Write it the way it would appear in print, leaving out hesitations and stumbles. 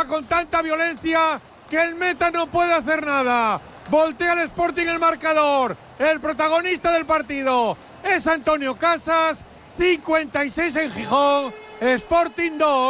con tanta violencia que el meta no puede hacer nada. Voltea el Sporting el marcador. El protagonista del partido es Antonio Casas. 56 en Gijón. Sporting 2.